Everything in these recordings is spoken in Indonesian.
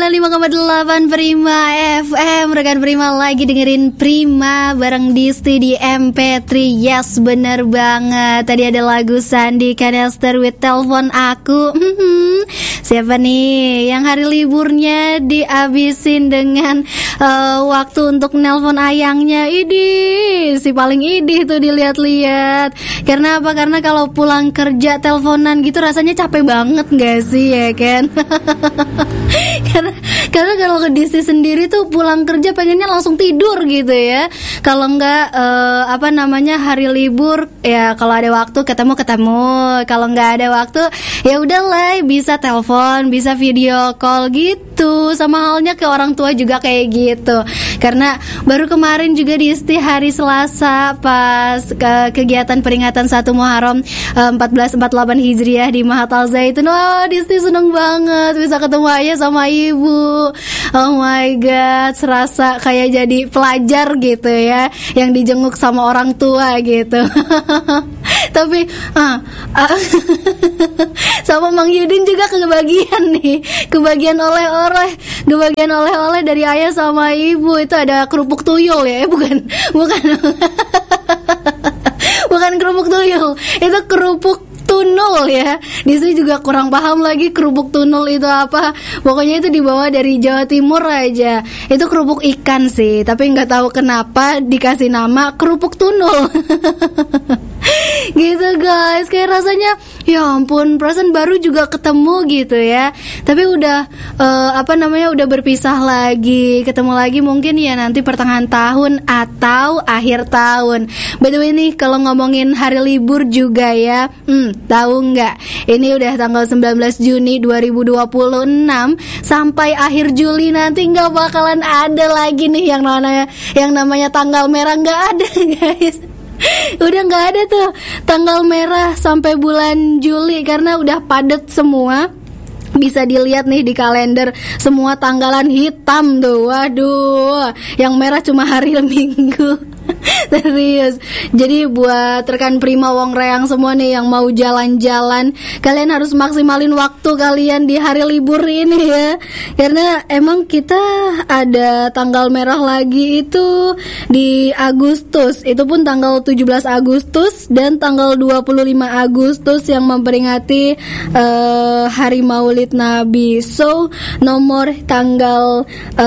95,8 Prima FM. Rekan Prima lagi dengerin Prima bareng Disti di MP3. Yes, bener banget. Tadi ada lagu Sandi Kanester with Telepon Aku. Siapa nih yang hari liburnya dihabisin dengan waktu untuk nelpon ayangnya? Idih, si paling idih tuh dilihat-lihat. Karena apa? Karena kalau pulang kerja teleponan gitu rasanya capek banget gak sih, ya kan? Karena kalau ke Disti sendiri tuh pulang kerja pengennya langsung tidur gitu ya. Kalau enggak hari libur ya, kalau ada waktu ketemu. Kalau enggak ada waktu ya udahlah, bisa telepon, bisa video call gitu. Sama halnya ke orang tua juga kayak gitu. Karena baru kemarin juga Disti hari Selasa pas ke kegiatan peringatan 1 Muharram 1448 Hijriah di Mahat Al Zaitun. Disti seneng banget bisa ketemu ayah sama ibu. Oh my god, serasa kayak jadi pelajar gitu ya, yang dijenguk sama orang tua gitu. Tapi sama Mang Yudin juga kebagian oleh-oleh dari ayah sama ibu. Itu ada kerupuk tuyul ya, bukan bukan kerupuk tuyul, itu kerupuk tunul ya. Di sini juga kurang paham lagi kerupuk tunul itu apa. Pokoknya itu dibawa dari Jawa Timur aja. Itu kerupuk ikan sih, tapi nggak tahu kenapa dikasih nama kerupuk tunul. Gitu guys, kayak rasanya ya ampun, perasaan baru juga ketemu gitu ya. Tapi udah udah berpisah lagi. Ketemu lagi mungkin ya nanti pertengahan tahun atau akhir tahun. By the way nih, kalau ngomongin hari libur juga ya, tahu nggak? Ini udah tanggal 19 Juni 2026 sampai akhir Juli nanti nggak bakalan ada lagi nih yang namanya tanggal merah, nggak ada guys. Udah nggak ada tuh tanggal merah sampai bulan Juli karena udah padat semua. Bisa dilihat nih di kalender, semua tanggalan hitam tuh. Waduh, yang merah cuma hari Minggu. Serius. Jadi buat rekan Prima Wong Reang semua nih yang mau jalan-jalan, kalian harus maksimalin waktu kalian di hari libur ini ya. Karena emang kita ada tanggal merah lagi itu di Agustus. Itu pun tanggal 17 Agustus dan tanggal 25 Agustus yang memperingati Hari Maulid Nabi. So, no more tanggal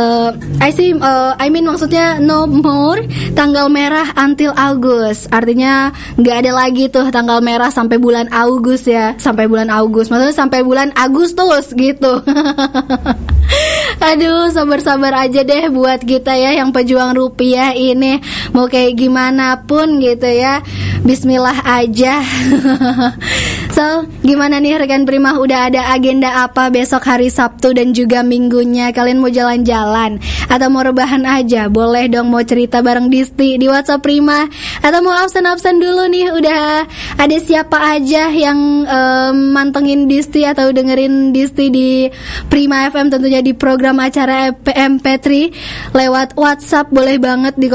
maksudnya no more tanggal merah until Agust. Artinya nggak ada lagi tuh tanggal merah sampai bulan Agustus ya. Sampai bulan Agustus, maksudnya sampai bulan Agustus gitu. Aduh, sabar-sabar aja deh buat kita ya yang pejuang rupiah ini. Mau kayak gimana pun gitu ya, bismillah aja. So, gimana nih rekan Prima, udah ada agenda apa besok hari Sabtu dan juga minggunya? Kalian mau jalan-jalan atau mau rebahan aja? Boleh dong, mau cerita bareng Disti di WhatsApp Prima. Atau mau absen-absen dulu nih, udah ada siapa aja yang mantengin Disti atau dengerin Disti di Prima FM, tentunya di program acara MP3 lewat WhatsApp. Boleh banget di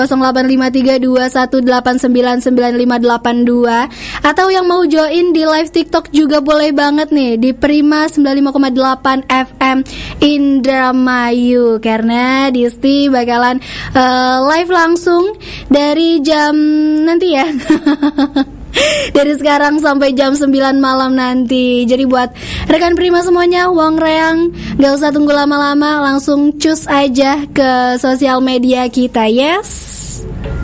085321899582. Atau yang mau join di live TikTok juga boleh banget nih di Prima 95,8 FM Indramayu. Karena Disti bakalan live langsung dari jam nanti ya. Dari sekarang sampai jam 9 malam nanti. Jadi buat rekan Prima semuanya, Wong Reang, gak usah tunggu lama-lama, langsung cus aja ke sosial media kita, yes.